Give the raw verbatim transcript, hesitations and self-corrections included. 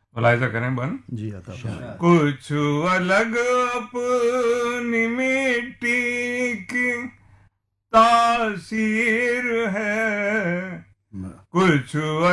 भला ऐसा करें बन जी आता कुछ अलग अपनी मिट्टी की तासीर है, कुछ